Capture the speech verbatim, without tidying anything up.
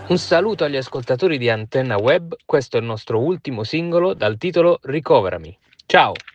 Un saluto agli ascoltatori di Antenna Web, questo è il nostro ultimo singolo dal titolo Ricoverami. Ciao!